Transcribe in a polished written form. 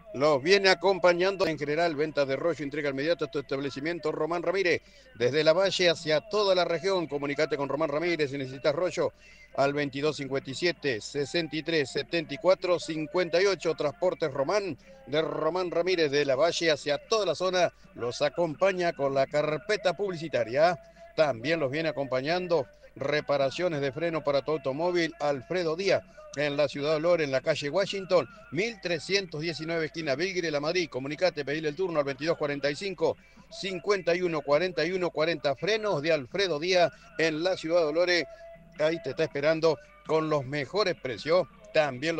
Los viene acompañando en general, ventas de rollo, entrega inmediata a tu establecimiento Román Ramírez, desde la Valle hacia toda la región. Comunicate con Román Ramírez si necesitas rollo al 2257 63 74 58. Transportes Román, de Román Ramírez de la Valle hacia toda la zona, los acompaña con la carpeta publicitaria. También los viene acompañando reparaciones de freno para tu automóvil Alfredo Díaz, en la ciudad de Olor, en la calle Washington, 1319, esquina Vilguire, La Madrid. Comunicate, pedile el turno al 2245 51 41 40. Frenos de Alfredo Díaz en la ciudad de Olores. Ahí te está esperando con los mejores precios. También